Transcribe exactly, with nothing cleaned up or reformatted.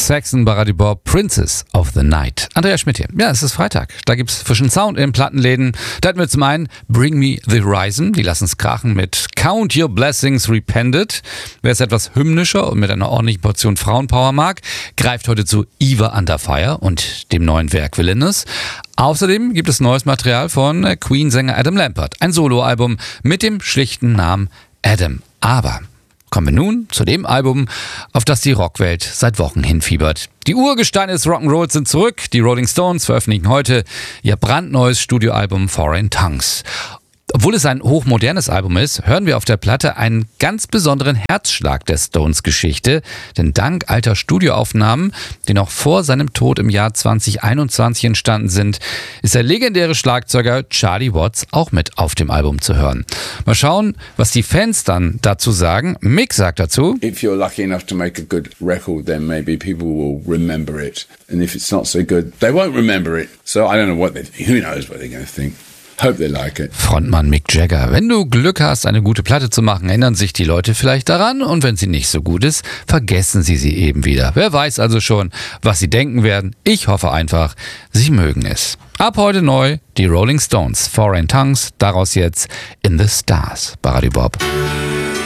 Saxon, Baradi Bob, Princess of the Night. Andreas Schmidt hier. Ja, es ist Freitag. Da gibt es frischen Sound in Plattenläden. Da hatten wir zum einen Bring Me the Horizon. Die lassen es krachen mit Count Your Blessings Repented. Wer es etwas hymnischer und mit einer ordentlichen Portion Frauenpower mag, greift heute zu Eva Under Fire und dem neuen Werk Villainous. Außerdem gibt es neues Material von Queen-Sänger Adam Lambert. Ein Soloalbum mit dem schlichten Namen Adam. Aber kommen wir nun zu dem Album, auf das die Rockwelt seit Wochen hinfiebert. Die Urgesteine des Rock'n'Rolls sind zurück. Die Rolling Stones veröffentlichen heute ihr brandneues Studioalbum Foreign Tongues. Obwohl es ein hochmodernes Album ist, hören wir auf der Platte einen ganz besonderen Herzschlag der Stones-Geschichte. Denn dank alter Studioaufnahmen, die noch vor seinem Tod im Jahr zwanzig einundzwanzig entstanden sind, ist der legendäre Schlagzeuger Charlie Watts auch mit auf dem Album zu hören. Mal schauen, was die Fans dann dazu sagen. Mick sagt dazu: If you're lucky enough to make a good record, then maybe people will remember it. And if it's not so good, they won't remember it. So I don't know what they think. Who knows what they're going to think. Hope they like it. Frontmann Mick Jagger. Wenn du Glück hast, eine gute Platte zu machen, erinnern sich die Leute vielleicht daran. Und wenn sie nicht so gut ist, vergessen sie sie eben wieder. Wer weiß also schon, was sie denken werden. Ich hoffe einfach, sie mögen es. Ab heute neu die Rolling Stones, Foreign Tongues. Daraus jetzt In the Stars. Baradi Bob.